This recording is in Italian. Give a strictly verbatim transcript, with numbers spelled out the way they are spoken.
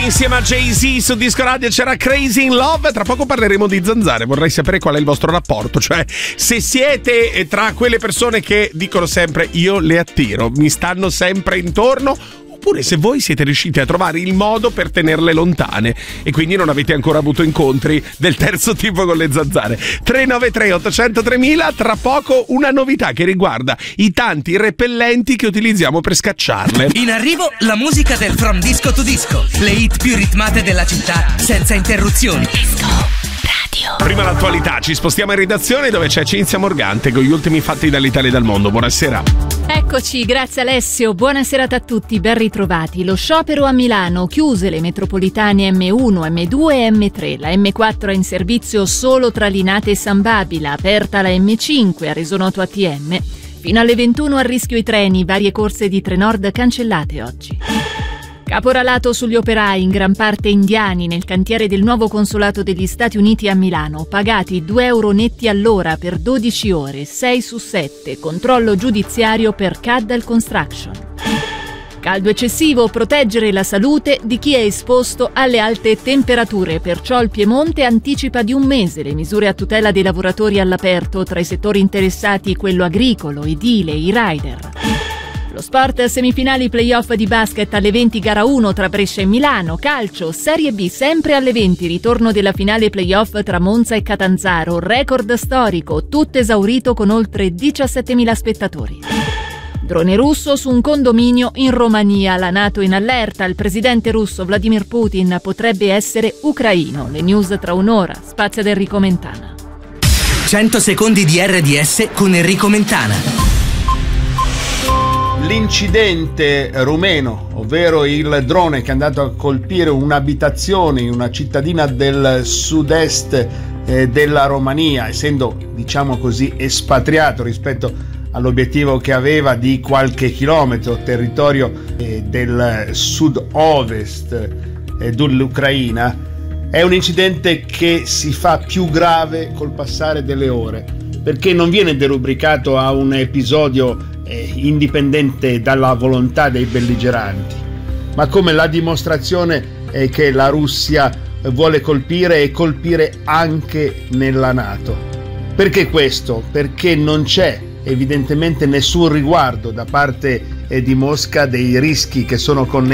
insieme a Jay-Z su Disco Radio c'era Crazy in Love. Tra poco parleremo di zanzare. Vorrei sapere qual è il vostro rapporto, cioè se siete tra quelle persone che dicono sempre io le attiro, mi stanno sempre intorno, oppure se voi siete riusciti a trovare il modo per tenerle lontane e quindi non avete ancora avuto incontri del terzo tipo con le zanzare. Tre nove tre otto zero zero tre mila. Tra poco una novità che riguarda i tanti repellenti che utilizziamo per scacciarle. In arrivo la musica del From Disco to Disco, le hit più ritmate della città senza interruzioni. Disco Radio. Prima l'attualità, ci spostiamo in redazione dove c'è Cinzia Morgante con gli ultimi fatti dall'Italia e dal mondo. Buonasera. Eccoci, grazie Alessio, buona serata a tutti, ben ritrovati. Lo sciopero a Milano, chiuse le metropolitane emme uno, emme due e emme tre, la emme quattro è in servizio solo tra Linate e San Babila, aperta la emme cinque, ha reso noto A T M. Fino alle ventuno a rischio i treni, varie corse di Trenord cancellate oggi. Caporalato sugli operai, in gran parte indiani, nel cantiere del nuovo consolato degli Stati Uniti a Milano, pagati due euro netti all'ora per dodici ore, sei su sette, controllo giudiziario per Caddal Construction. Caldo eccessivo, proteggere la salute di chi è esposto alle alte temperature, perciò il Piemonte anticipa di un mese le misure a tutela dei lavoratori all'aperto, tra i settori interessati quello agricolo, edile, i rider. Lo sport, semifinali playoff di basket alle venti, gara uno tra Brescia e Milano, calcio, Serie B sempre alle venti, ritorno della finale playoff tra Monza e Catanzaro, record storico, tutto esaurito con oltre diciassettemila spettatori. Drone russo su un condominio in Romania, la NATO in allerta, il presidente russo Vladimir Putin potrebbe essere ucraino, le news tra un'ora, spazio ad Enrico Mentana. cento secondi di erre di esse con Enrico Mentana. L'incidente rumeno, ovvero il drone che è andato a colpire un'abitazione in una cittadina del sud-est eh, della Romania, essendo diciamo così espatriato rispetto all'obiettivo che aveva di qualche chilometro, territorio eh, del sud-ovest eh, dell'Ucraina, è un incidente che si fa più grave col passare delle ore, perché non viene derubricato a un episodio eh, indipendente dalla volontà dei belligeranti, ma come la dimostrazione eh, che la Russia vuole colpire e colpire anche nella NATO. Perché questo? Perché non c'è evidentemente nessun riguardo da parte eh, di Mosca dei rischi che sono connessi